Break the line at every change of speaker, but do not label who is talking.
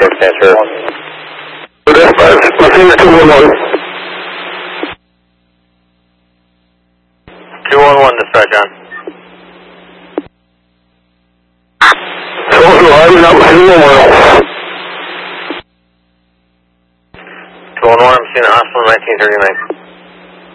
transfer.
Dispatch, proceed to 211.
211, dispatch on.
Social line, not within the world.
211, I'm seeing a hospital 1939.